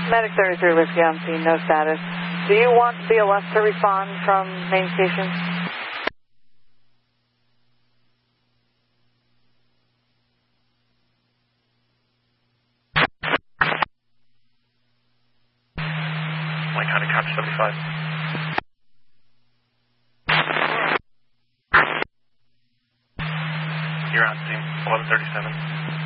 Medic 33 Whiskey on scene, no status. Do you want CLS to respond from main station? Lake County, copy 75. You're on scene, 1137.